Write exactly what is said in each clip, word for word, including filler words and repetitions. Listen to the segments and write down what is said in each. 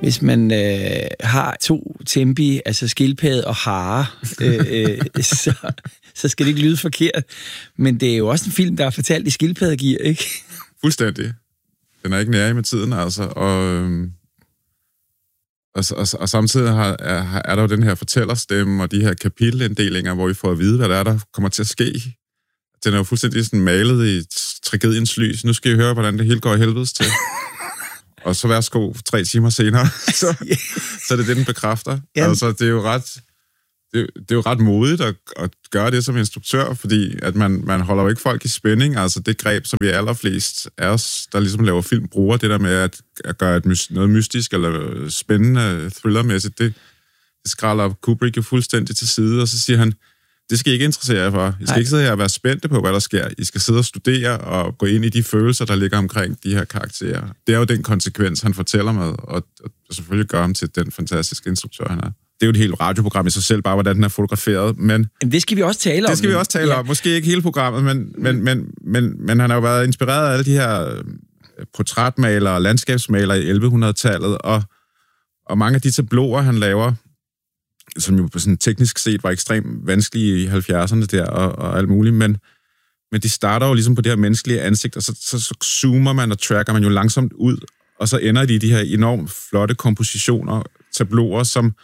hvis man øh, har to tempi, altså skildpadde og hare, øh, øh, så, så skal det ikke lyde forkert. Men det er jo også en film, der er fortalt i skildpaddegear, ikke? Fuldstændig. Den er ikke nære med tiden, altså. Og, øhm, og, og, og samtidig har, er, er der jo den her fortællerstemme og de her kapitelinddelinger, hvor vi får at vide, hvad der er, der kommer til at ske. Den er jo fuldstændig sådan malet i tragediens lys. Nu skal I høre, hvordan det hele går i helvedes til. Og så værsgo tre timer senere, så, så er det det, den bekræfter. Ja. Altså, det er jo ret, det, det er jo ret modigt at, at gøre det som instruktør, fordi at man, man holder jo ikke folk i spænding. Altså det greb, som vi allerflest af os, der ligesom laver film, bruger det der med at, at gøre et, noget mystisk eller spændende, thrillermæssigt, det, det skræller Kubrick jo fuldstændig til side, og så siger han, det skal I ikke interessere jer for. I skal Nej. ikke sidde her og være spændte på, hvad der sker. I skal sidde og studere og gå ind i de følelser, der ligger omkring de her karakterer. Det er jo den konsekvens, han fortæller med, og, og selvfølgelig gør ham til den fantastiske instruktør, han er. Det er jo et helt radioprogram i sig selv, bare hvordan den er fotograferet, men... Jamen, det skal vi også tale om. Det skal vi også tale ja. om. Måske ikke hele programmet, men, men, men, men, men han har jo været inspireret af alle de her portrætmalere og landskabsmalere i elleve hundrede-tallet, og, og mange af de tableauer, han laver, som jo sådan teknisk set var ekstremt vanskelige i halvfjerdserne der, og, og alt muligt, men, men de starter jo ligesom på det her menneskelige ansigt, og så, så, så zoomer man og tracker man jo langsomt ud, og så ender de i de her enormt flotte kompositioner, tableauer, som,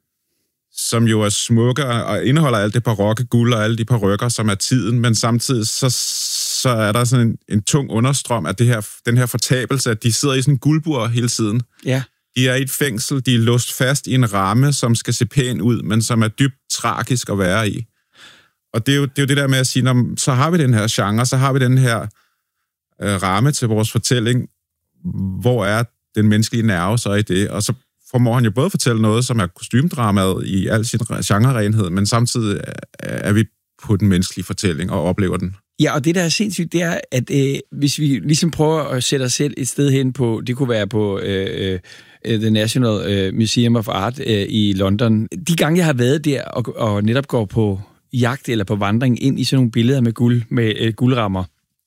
som jo er smukke og indeholder alt det barokke guld og alle de parykker, som er tiden, men samtidig så, så er der sådan en, en tung understrøm af det her, den her fortabelse, at de sidder i sådan en guldbur hele tiden. Ja. De er i et fængsel, de er låst fast i en ramme, som skal se pæn ud, men som er dybt tragisk at være i. Og det er jo det, er jo det der med at sige, når, så har vi den her genre, så har vi den her øh, ramme til vores fortælling. Hvor er den menneskelige nerve så i det? Og så formår han jo både at fortælle noget, som er kostymdramaet i al sin genrerenhed, men samtidig er vi på den menneskelige fortælling og oplever den. Ja, og det, der er sindssygt, det er, at øh, hvis vi ligesom prøver at sætte os selv et sted hen på, det kunne være på øh, øh, The National øh, Museum of Art øh, i London. De gange, jeg har været der og, og netop går på jagt eller på vandring ind i sådan nogle billeder med guld, med øh, guldrammer,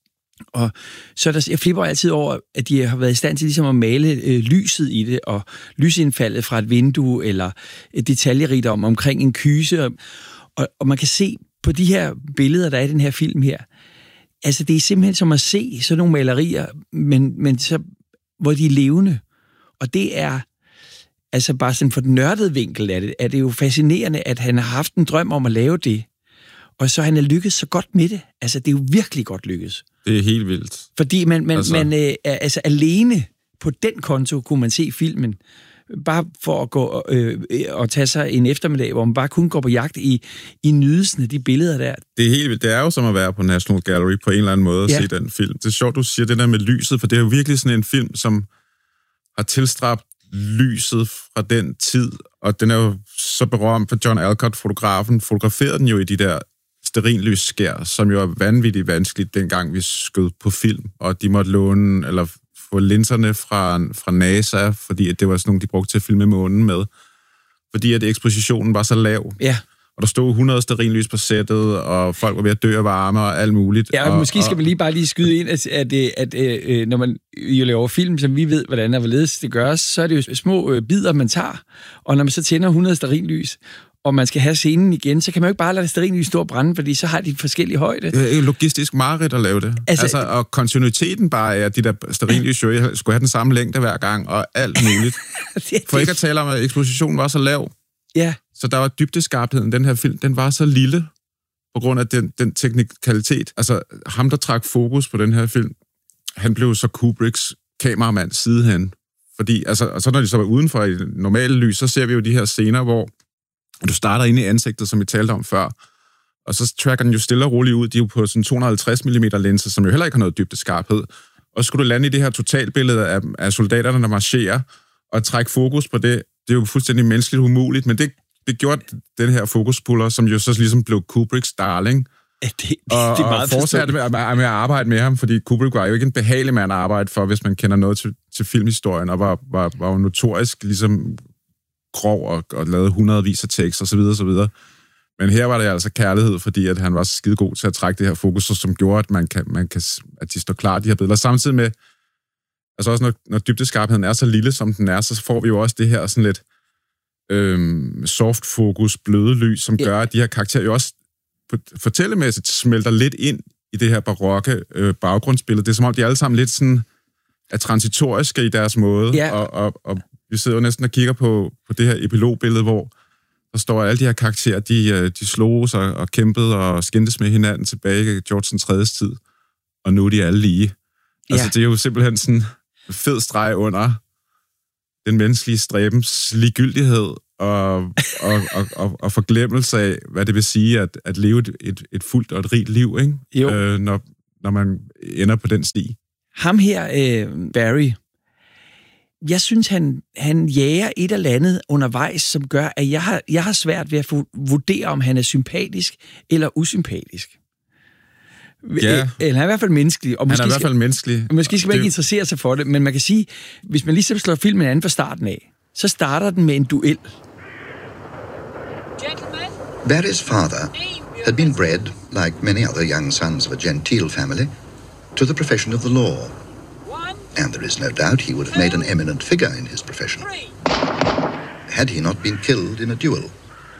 og så der, jeg flipper altid over, at de har været i stand til ligesom at male øh, lyset i det, og lysindfaldet fra et vindue, eller detaljerigdom omkring en kyse, og, og, og man kan se på de her billeder, der er i den her film her, altså det er simpelthen som at se sådan nogle malerier, men, men så, hvor de er levende. Og det er, altså bare sådan for den nørdede vinkel af det, er det jo fascinerende, at han har haft en drøm om at lave det, og så han er lykkedes så godt med det. Altså det er jo virkelig godt lykkedes. Det er helt vildt. Fordi man, man, altså... man øh, altså alene på den konto kunne man se filmen, bare for at gå øh, og tage sig en eftermiddag, hvor man bare kun går på jagt i, i nydelsen af de billeder der. Det er helt vildt. Det er jo som at være på National Gallery på en eller anden måde at ja. se den film. Det er sjovt, du siger det der med lyset, for det er jo virkelig sådan en film, som har tilstræbt lyset fra den tid, og den er jo så berømt for John Alcott, fotografen, fotograferede den jo i de der stearinlysskær, som jo er vanvittigt vanskeligt, dengang vi skød på film, og de måtte låne, eller få linserne fra, fra NASA, fordi at det var sådan nogle, de brugte til at filme månen med, fordi at ekspositionen var så lav. Ja. Og der stod hundrede stearinlys på sættet, og folk var ved at dø af varme og alt muligt. Ja, og, og måske skal man lige bare lige skyde ind, at, at, at, at, at når man jo laver film, som vi ved, hvordan og hvorledes det gøres, så er det jo små bidder, man tager, og når man så tænder hundrede stearinlys, og man skal have scenen igen, så kan man jo ikke bare lade stearinlys stå og brænde, fordi så har de forskellige højde. Det er jo logistisk mareridt at lave det. Altså, altså, og kontinuiteten bare er, at de der stearinlys skulle have den samme længde hver gang, og alt muligt. det, For ikke at tale om, at ekspositionen var så lav. Ja. Så der var dybdeskarpheden. Den her film, den var så lille, på grund af den, den teknikalitet. Altså, ham, der trak fokus på den her film, han blev så Kubricks kameramand sidenhen. Fordi, altså, og så når de så var udenfor i normale lys, så ser vi jo de her scener, hvor du starter inde i ansigtet, som vi talte om før, og så tracker den jo stille og roligt ud. De er jo på sådan to hundrede og halvtreds millimeter linser, som jo heller ikke har noget dybdeskarphed. Og så skulle du lande i det her totalbillede af, af soldaterne, der marcherer, og trække fokus på det. Det er jo fuldstændig menneskeligt umuligt, men det, det gjorde den her fokuspuller, som jo så ligesom blev Kubricks darling. Ja, det, det, og, det er meget og fortsatte med, med at arbejde med ham, fordi Kubrick var jo ikke en behagelig mand at arbejde for, hvis man kender noget til, til filmhistorien, og var, var, var jo notorisk ligesom grov og, og lavede hundredvis af tekster, og så videre, så videre. Men her var det altså kærlighed, fordi at han var så skide god til at trække det her fokus, som gjorde, at man kan, man kan, at de står klar, de her billeder. Samtidig med, Altså også, når, når dybdeskarpheden er så lille, som den er, så får vi jo også det her sådan lidt øhm, soft fokus, bløde lys, som gør, at de her karakterer jo også fortællemæssigt smelter lidt ind i det her barokke øh, baggrundsbillede. Det er som om, de alle sammen lidt sådan er transitoriske i deres måde, ja. og, og, og vi sidder jo næsten og kigger på, på det her epilogbillede, hvor der står alle de her karakterer, de, de sloges og, og kæmpede og skændtes med hinanden tilbage i George den tredjes tid, og nu er de alle lige. Ja. Altså, det er jo simpelthen sådan en fed streg under den menneskelige stræbens ligegyldighed og, og, og, og, og forglemmelse af, hvad det vil sige at, at leve et, et, et fuldt og et rigt liv, ikke? Jo. Øh, når, når man ender på den sti. Ham her, øh, Barry, jeg synes, han, han jager et eller andet undervejs, som gør, at jeg har, jeg har svært ved at vurdere, om han er sympatisk eller usympatisk. Ja. Eller han er i hvert fald menneskelig. Og han er i hvert fald skal, menneskelig. Måske skal man ikke interessere sig for det, men man kan sige, hvis man ligesom slår filmen an fra starten af, så starter den med en duel. Barry's father had been bred, like many other young sons of a genteel family, to the profession of the law. And there is no doubt he would have made an eminent figure in his profession, had he not been killed in a duel,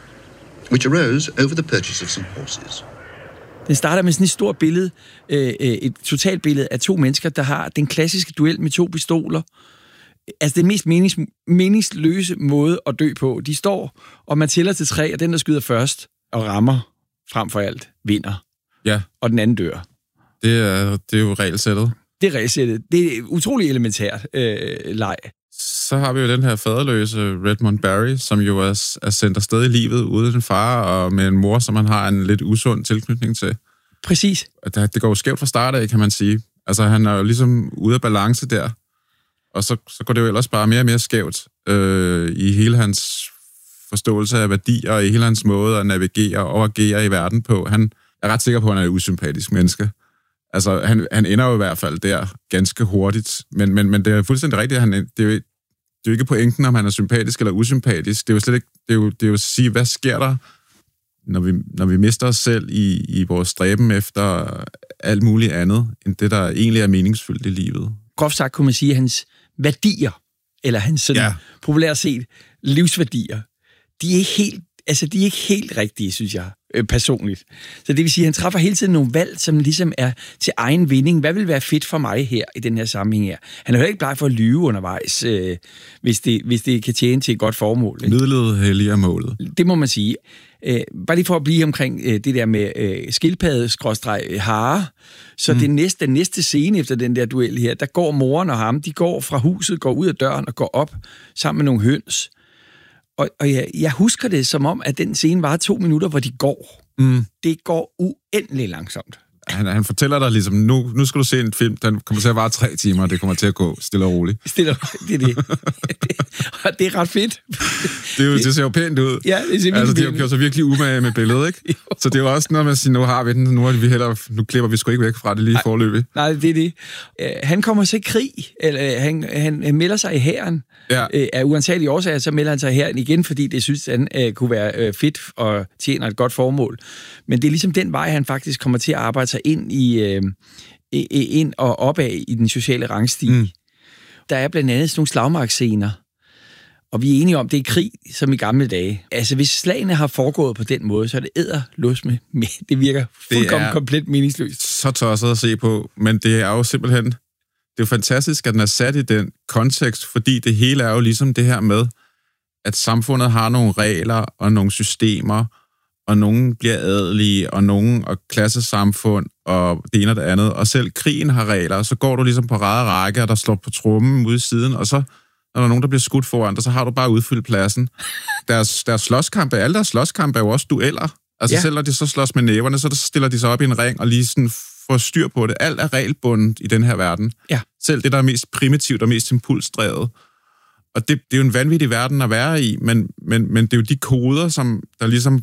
which arose over the purchase of some horses. Den starter med sådan et stort billede, øh, et totalt billede af to mennesker, der har den klassiske duel med to pistoler. Altså den mest menings, meningsløse måde at dø på. De står, og man tæller til tre, og den, der skyder først og rammer frem for alt, vinder. Ja. Og den anden dør. Det er, det er jo regelsættet. Det er regelsættet. Det er utrolig elementært øh, leg. Så har vi jo den her faderløse Redmond Barry, som jo er, er sendt afsted i livet uden en far, og med en mor, som han har en lidt usund tilknytning til. Præcis. Det, det går jo skævt fra start af, kan man sige. Altså, han er jo ligesom ude af balance der, og så, så går det jo ellers bare mere og mere skævt øh, i hele hans forståelse af værdier, og i hele hans måde at navigere og agere i verden på. Han er ret sikker på, at han er et usympatisk menneske. Altså, han, han ender jo i hvert fald der ganske hurtigt, men, men, men det er fuldstændig rigtigt, at han, det, er jo, det er jo ikke pointen, om han er sympatisk eller usympatisk. Det er jo slet ikke, det er jo, det er jo at sige, hvad sker der, når vi, når vi mister os selv i, i vores stræben efter alt muligt andet, end det, der egentlig er meningsfyldt i livet. Groft sagt kunne man sige, at hans værdier, eller hans sådan, ja. populært set livsværdier, de er ikke helt, altså, de er ikke helt rigtige, synes jeg, øh, personligt. Så det vil sige, at han træffer hele tiden nogle valg, som ligesom er til egen vinding. Hvad vil være fedt for mig her, i den her sammenhæng her? Han er jo ikke bleg for at lyve undervejs, øh, hvis, det, hvis det kan tjene til et godt formål. Midlet helliger målet. Det må man sige. Øh, bare lige for at blive omkring øh, det der med øh, skildpadde-hare, så mm. det næste, den næste scene efter den der duel her, der går moren og ham, de går fra huset, går ud af døren og går op sammen med nogle høns. Og, og jeg, jeg husker det som om, at den scene var to minutter, hvor de går. Mm. Det går uendelig langsomt. Han, han fortæller dig ligesom, nu, nu skal du se en film, den kommer til at vare tre timer, og det kommer til at gå stille og roligt. Stille og roligt, det er det. Og det er ret fedt. Det, er jo, det ser jo pænt ud. Ja, det ser altså, de har gjort sig virkelig umage med billedet, ikke? Så det er jo også noget med at sige, nu har vi den, nu, er vi hellere, nu klipper vi sgu ikke væk fra det lige forløbig. Nej, det er det. Uh, han kommer så i krig, eller uh, han, han melder sig i hæren. Ja. Uh, af uansagelige årsager, så melder han sig i hæren igen, fordi det synes han uh, kunne være uh, fedt og tjener et godt formål. Men det er ligesom den vej, han faktisk kommer til at arbejde sig ind i uh, ind og opad i den sociale rangstige. Mm. Der er blandt andet sådan nogle slagmarksscener, og vi er enige om, det er krig, som i gamle dage. Altså, hvis slagene har foregået på den måde, så er det edderløs med. Det virker fuldkommen komplet meningsløst. Så tosset at se på, men det er jo simpelthen, det er jo fantastisk, at den er sat i den kontekst, fordi det hele er jo ligesom det her med, at samfundet har nogle regler og nogle systemer, og nogen bliver adelige, og nogen og klassesamfund, og det ene og det andet, og selv krigen har regler, og så går du ligesom på rad og række, og der slår på trommen ude i siden, og så, når der er nogen, der bliver skudt foran dig, så har du bare udfyldt pladsen. Deres, deres slåskampe, alle deres slåskampe er jo også dueller. Altså ja. Selv når de så slås med næverne, så stiller de sig op i en ring, og lige sådan får styr på det. Alt er regelbundet i den her verden. Ja. Selv det, der er mest primitivt og mest impulsdrevet. Og det, det er jo en vanvittig verden at være i, men, men, men det er jo de koder, som der ligesom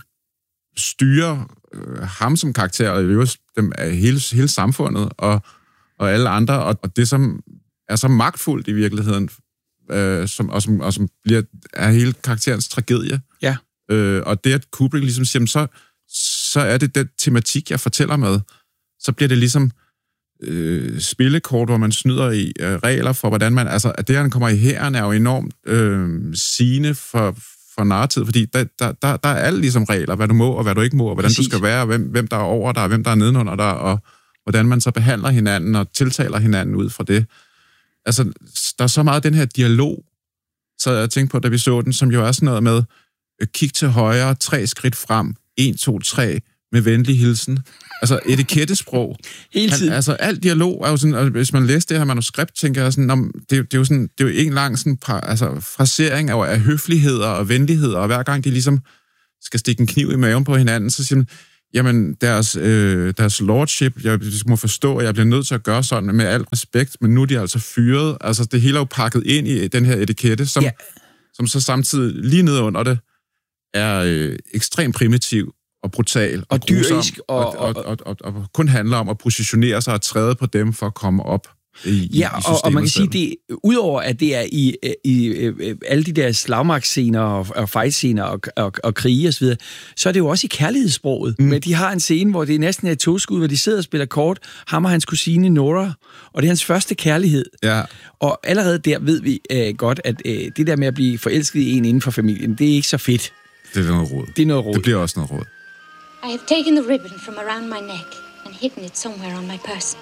styrer øh, ham som karakter, og jo dem af hele, hele samfundet, og, og alle andre, og, og det, som er så magtfuldt i virkeligheden, øh, som, og, som, og som bliver, er hele karakterens tragedie. Ja. Øh, og det, at Kubrick ligesom siger, så, så er det den tematik, jeg fortæller med, så bliver det ligesom øh, spillekort, hvor man snyder i øh, regler for, hvordan man... Altså, at det, han kommer i hæren, er jo enormt øh, sigende for, for narrativet, fordi der, der, der, der er alle ligesom regler, hvad du må, og hvad du ikke må, og hvordan Præcis. Du skal være, og hvem, hvem der er over dig, og hvem der er nedenunder dig, og hvordan man så behandler hinanden, og tiltaler hinanden ud fra det. Altså, der er så meget af den her dialog, så jeg tænkte på, da vi så den, som jo er sådan noget med, øh, kig til højre, tre skridt frem, en, to, tre, med venlig hilsen. Altså, etikettesprog. Hele tiden. Han, altså, al dialog er jo sådan, altså, hvis man læser det her manuskript, tænker jeg sådan, om, det, det, er jo sådan, det er jo en lang sådan, par, altså, frasering af, af høfligheder og venligheder, og hver gang de ligesom skal stikke en kniv i maven på hinanden, så siger man, jamen, deres, øh, deres lordship, jeg må forstå, at jeg bliver nødt til at gøre sådan med al respekt, men nu er de altså fyret. Altså, det hele er jo pakket ind i den her etikette, som, ja. som så samtidig lige nede under det er øh, ekstremt primitiv og brutal og, og dyrisk og, og, og, og, og, og kun handler om at positionere sig og træde på dem for at komme op i, ja, i, i og, og man kan selv. sige, det udover at det er i, i, i alle de der slagmarksscener og, og fight-scener og, og, og krige og så videre, så er det jo også i kærlighedssproget. Mm. Men de har en scene, hvor det næsten er et togskud, hvor de sidder og spiller kort, ham og hans kusine Nora, og det er hans første kærlighed. Ja. Og allerede der ved vi øh, godt, at øh, det der med at blive forelsket i en inden for familien, det er ikke så fedt. Det er noget råd. Det er noget råd. Det bliver også noget råd. I have taken the ribbon from around my neck and hidden it somewhere on my person.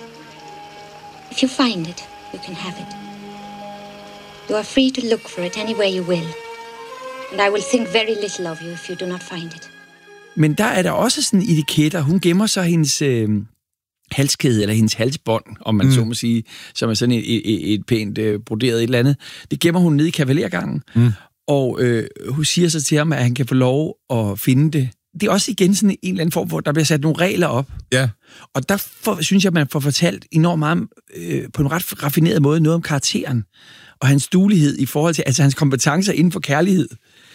If you find it, you can have it. You are free to look for it anywhere you will. And I will think very little of you if you do not find it. Men der er der også sådan etiketter. Hun gemmer så hendes øh, halskæde, eller hendes halsbånd, om man mm. så må sige, som er sådan et, et, et pænt øh, broderet et eller andet. Det gemmer hun nede i kavalergangen. Mm. Og øh, hun siger så til ham, at han kan få lov at finde det. Det er også igen sådan en eller anden form, hvor der bliver sat nogle regler op. Ja. Og der får, synes jeg, at man får fortalt enormt meget øh, på en ret raffineret måde noget om karakteren og hans duelighed i forhold til, altså hans kompetencer inden for kærlighed.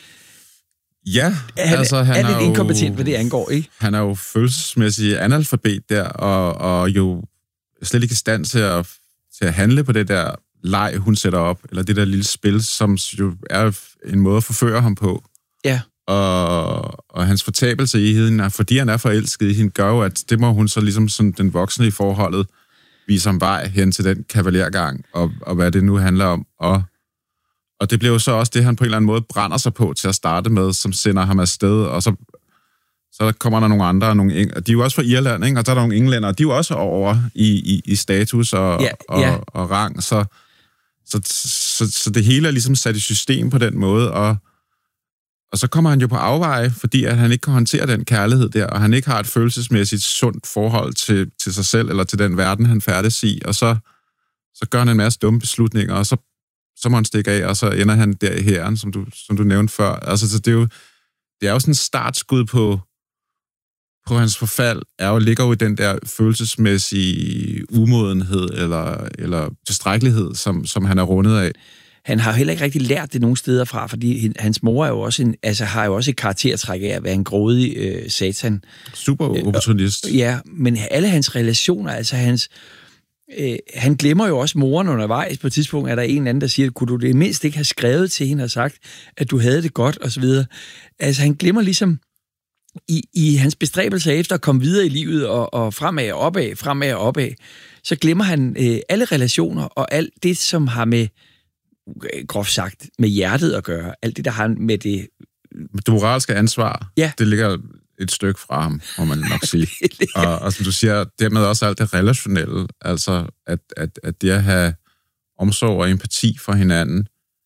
Ja, han, altså han er, er er lidt inkompetent, hvad det angår, ikke? Han er jo følelsesmæssigt analfabet der, og, og jo slet ikke i stand til at, til at handle på det der leg, hun sætter op, eller det der lille spil, som jo er en måde at forføre ham på. Ja. Og, og hans fortabelse i hende, fordi han er forelsket i hende, gør jo, at det må hun så ligesom sådan den voksne i forholdet vise ham vej hen til den kavalergang, og, og hvad det nu handler om. Og, og det bliver jo så også det, han på en eller anden måde brænder sig på til at starte med, som sender ham afsted, og så, så kommer der nogle andre, nogle, de er jo også fra Irland, ikke? Og der er der nogle englænder, og de er jo også over i, i, i status og, ja, og, ja. og, og rang, så, så, så, så det hele er ligesom sat i system på den måde, og Og så kommer han jo på afveje, fordi at han ikke kan håndtere den kærlighed der, og han ikke har et følelsesmæssigt sundt forhold til, til sig selv, eller til den verden, han færdes i. Og så, så gør han en masse dumme beslutninger, og så, så må han stikke af, og så ender han der i hæren, som du, som du nævnte før. Altså, så det er jo, det er jo sådan en startskud på, på hans forfald, er jo, ligger jo i den der følelsesmæssige umodenhed, eller, eller tilstrækkelighed, som, som han er rundet af. Han har heller ikke rigtig lært det nogen steder fra, fordi hans mor er jo også en, altså har jo også et karaktertræk af at være en grådig øh, satan. Super opportunist. Øh, ja, men alle hans relationer, altså hans... Øh, han glemmer jo også moren undervejs. På et tidspunkt er der en eller anden, der siger, kunne du det mindst ikke have skrevet til hende og sagt, at du havde det godt, og så videre. Altså han glemmer ligesom i, i hans bestræbelser efter at komme videre i livet og, og fremad og opad, fremad og opad, så glemmer han øh, alle relationer og alt det, som har med groft sagt, med hjertet at gøre. Alt det, der har med det... Det moralske ansvar, ja. Det ligger et stykke fra ham, må man nok sige. og, og som du siger, dermed også alt det relationelle, altså at, at, at det at have omsorg og empati for hinanden,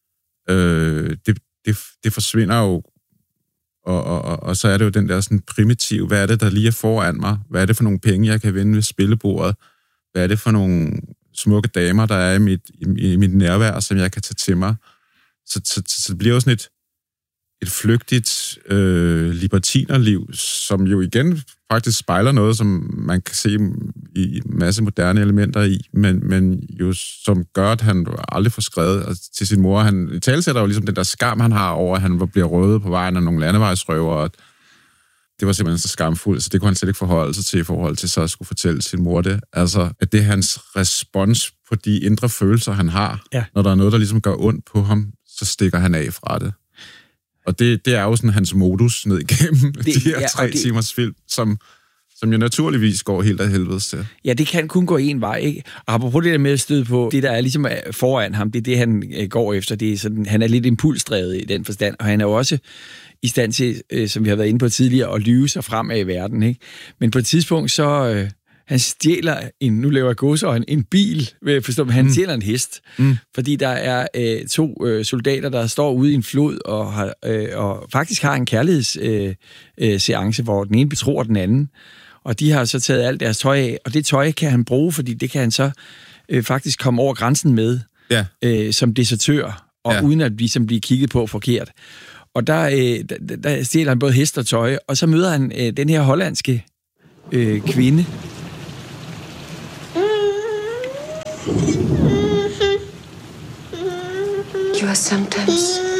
øh, det, det, det forsvinder jo, og, og, og, og så er det jo den der sådan primitiv, hvad er det, der lige er foran mig? Hvad er det for nogle penge, jeg kan vinde ved spillebordet? Hvad er det for nogle smukke damer, der er i mit, i, i mit nærvær, som jeg kan tage til mig. Så, så, så det bliver jo sådan et, et flygtigt øh, libertinerliv, som jo igen faktisk spejler noget, som man kan se i en masse moderne elementer i, men, men jo som gør, at han aldrig får skrevet altså, til sin mor. Han i talesætter jo ligesom den der skam, han har over, at han bliver røvet på vejen af nogle landevejsrøver, og det var simpelthen så skamfuldt, så det kunne han slet ikke forholde sig til i forhold til så at skulle fortælle sin mor det. Altså, at det er hans respons på de indre følelser, han har. Ja. Når der er noget, der ligesom gør ondt på ham, så stikker han af fra det. Og det, det er jo sådan hans modus ned igennem det, de her ja, tre det... timers film, som, som jo naturligvis går helt af helvedes til. Ja, det kan kun gå en vej, ikke? Og apropos det der med at støde på, det der er ligesom foran ham, det er det, han går efter. Det er sådan, han er lidt impulsdrevet i den forstand, og han er jo også i stand til, øh, som vi har været inde på tidligere, at lyve sig fremad i verden, ikke? Men på et tidspunkt, så... Øh, han stjæler en, nu laver jeg gåseøjne, en bil, vil jeg forstå, men han mm. stjæler en hest, mm. fordi der er øh, to øh, soldater, der står ude i en flod og, har, øh, og faktisk har en kærlighedsseance, øh, øh, hvor den ene betror den anden, og de har så taget alt deres tøj af, og det tøj kan han bruge, fordi det kan han så øh, faktisk komme over grænsen med, ja. øh, som desertør, og ja. uden at ligesom blive kigget på forkert. Og der, øh, der, der stjæler han både hest og tøj, og så møder han øh, den her hollandske øh, kvinde. You are sometimes